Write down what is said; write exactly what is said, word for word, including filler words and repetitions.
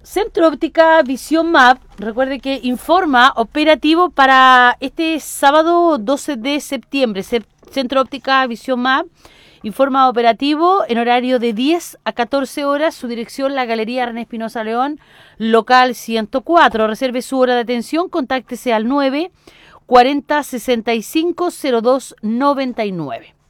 Centro Óptica Visión Map, recuerde que informa operativo para este sábado doce de septiembre. Centro Óptica Visión Map informa operativo en horario de diez a catorce horas. Su dirección, la Galería René Espinosa León, local ciento cuatro. Reserve su hora de atención, contáctese al nueve cuarenta sesenta y cinco cero dos noventa y nueve.